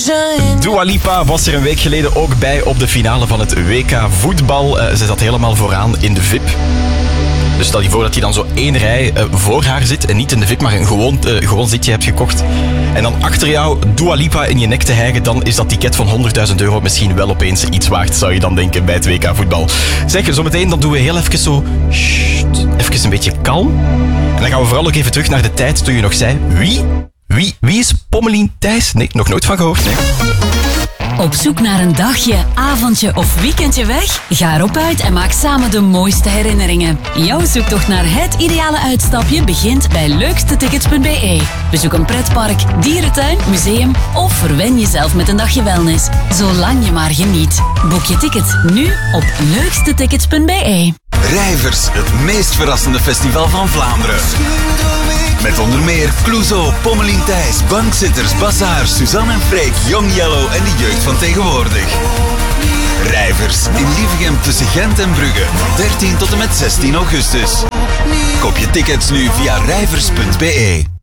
Dua Lipa was er een week geleden ook bij op de finale van het WK voetbal. Ze zat helemaal vooraan in de VIP. Dus stel je voor dat je dan zo één rij voor haar zit en niet in de VIP, maar een gewoon zitje hebt gekocht. En dan achter jou Dua Lipa in je nek te hijgen, dan is dat ticket van €100.000 misschien wel opeens iets waard, zou je dan denken bij het WK voetbal. Zeg, zometeen dan doen we heel even zo... even een beetje kalm. En dan gaan we vooral ook even terug naar de tijd toen je nog zei... Wie is Pommelien Thijs? Nee, nog nooit van gehoord, nee. Op zoek naar een dagje, avondje of weekendje weg? Ga erop uit en maak samen de mooiste herinneringen. Jouw zoektocht naar het ideale uitstapje begint bij leukstetickets.be. Bezoek een pretpark, dierentuin, museum of verwen jezelf met een dagje wellness. Zolang je maar geniet. Boek je tickets nu op leukstetickets.be. Rijvers, het meest verrassende festival van Vlaanderen. Met onder meer Clouseau, Pommelien Thijs, Bankzitters, Bazaar, Suzanne en Freek, Young Yellow en de jeugd van tegenwoordig. Rijvers in Lievegem tussen Gent en Brugge van 13 tot en met 16 augustus. Koop je tickets nu via rijvers.be.